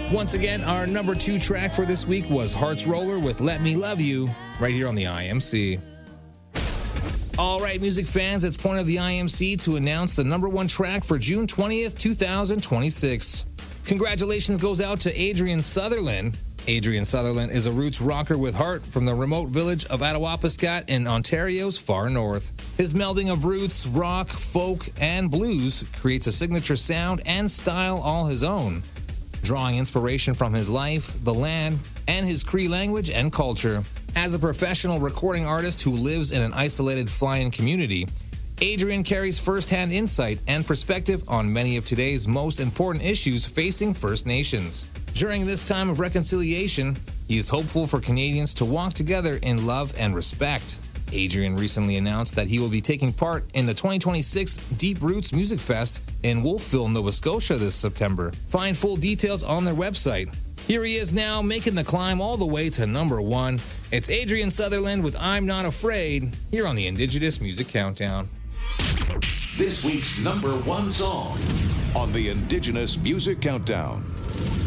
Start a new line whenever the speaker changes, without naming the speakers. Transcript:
Once again, our number 2 track for this week was Hearts Roller with Let Me Love You, right here on the IMC. All right, music fans, it's point of the IMC to announce the number 1 track for June 20th, 2026. Congratulations goes out to Adrian Sutherland. Adrian Sutherland is a roots rocker with heart from the remote village of Attawapiskat in Ontario's far north. His melding of roots, rock, folk, and blues creates a signature sound and style all his own, drawing inspiration from his life, the land, and his Cree language and culture. As a professional recording artist who lives in an isolated fly-in community, Adrian carries first-hand insight and perspective on many of today's most important issues facing First Nations. During this time of reconciliation, he is hopeful for Canadians to walk together in love and respect. Adrian recently announced that he will be taking part in the 2026 Deep Roots Music Fest in Wolfville, Nova Scotia this September. Find full details on their website. Here he is now, making the climb all the way to number 1. It's Adrian Sutherland with I'm Not Afraid, here on the Indigenous Music Countdown.
This week's number 1 song on the Indigenous Music Countdown.